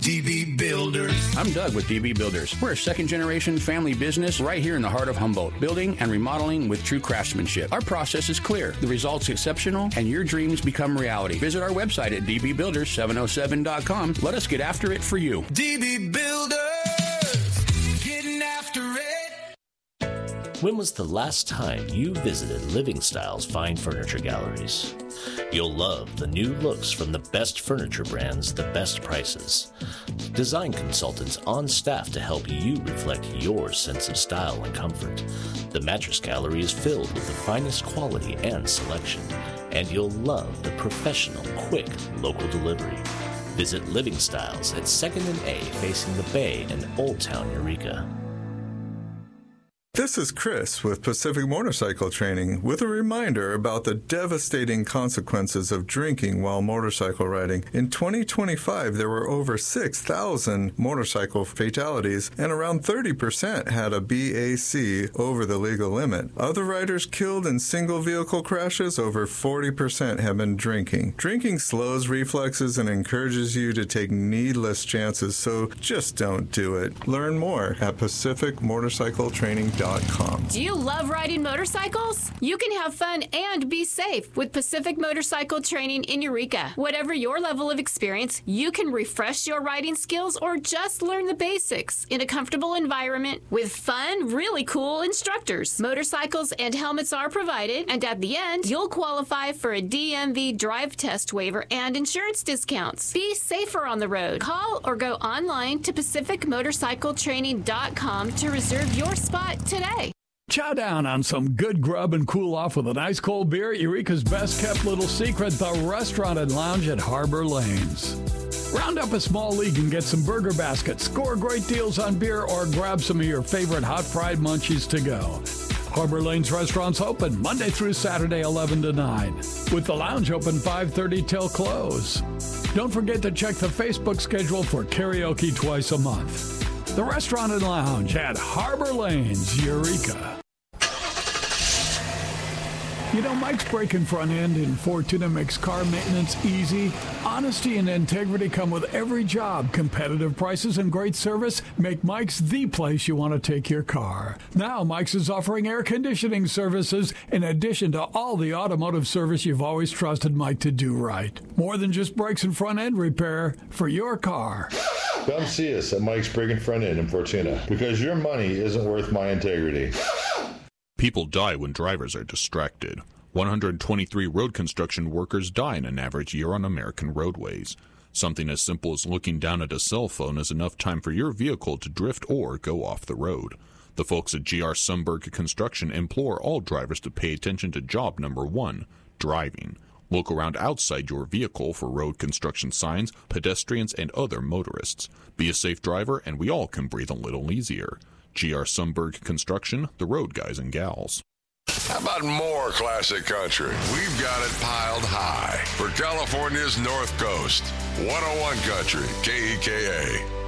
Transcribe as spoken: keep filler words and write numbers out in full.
D B Builders. I'm Doug with D B Builders. We're a second-generation family business right here in the heart of Humboldt, building and remodeling with true craftsmanship. Our process is clear, the results exceptional, and your dreams become reality. Visit our website at d b builders seven oh seven dot com. Let us get after it for you. D B Builders, getting after it. When was the last time you visited Living Styles Fine Furniture Galleries? You'll love the new looks from the best furniture brands, the best prices. Design consultants on staff to help you reflect your sense of style and comfort. The Mattress Gallery is filled with the finest quality and selection, and you'll love the professional, quick, local delivery. Visit Living Styles at second and A facing the Bay in Old Town, Eureka. This is Chris with Pacific Motorcycle Training with a reminder about the devastating consequences of drinking while motorcycle riding. In twenty twenty-five, there were over six thousand motorcycle fatalities, and around thirty percent had a B A C over the legal limit. Other riders killed in single vehicle crashes, over forty percent have been drinking. Drinking slows reflexes and encourages you to take needless chances, so just don't do it. Learn more at pacific motorcycle training dot com. Do you love riding motorcycles? You can have fun and be safe with Pacific Motorcycle Training in Eureka. Whatever your level of experience, you can refresh your riding skills or just learn the basics in a comfortable environment with fun, really cool instructors. Motorcycles and helmets are provided, and at the end, you'll qualify for a D M V drive test waiver and insurance discounts. Be safer on the road. Call or go online to pacific motorcycle training dot com to reserve your spot today. Chow down on some good grub and cool off with an ice cold beer at Eureka's best kept little secret, the Restaurant and Lounge at Harbor Lanes. Round up a small league and get some burger baskets, score great deals on beer, or grab some of your favorite hot fried munchies to go. Harbor Lanes restaurants open Monday through Saturday, eleven to nine, with the lounge open five thirty till close. Don't forget to check the Facebook schedule for karaoke twice a month. The Restaurant and Lounge at Harbor Lanes, Eureka. You know, Mike's Breaking Front End in Fortuna makes car maintenance easy. Honesty and integrity come with every job. Competitive prices and great service make Mike's the place you want to take your car. Now, Mike's is offering air conditioning services in addition to all the automotive service you've always trusted Mike to do right. More than just brakes and front end repair for your car. Come see us at Mike's Breaking Front End in Fortuna, because your money isn't worth my integrity. People die when drivers are distracted. one hundred twenty-three road construction workers die in an average year on American roadways. Something as simple as looking down at a cell phone is enough time for your vehicle to drift or go off the road. The folks at G R Sundberg Construction implore all drivers to pay attention to job number one, driving. Look around outside your vehicle for road construction signs, pedestrians, and other motorists. Be a safe driver, and we all can breathe a little easier. G R Sundberg Construction, the road guys and gals. How about more classic country? We've got it piled high for California's North Coast. one oh one Country, K E K A.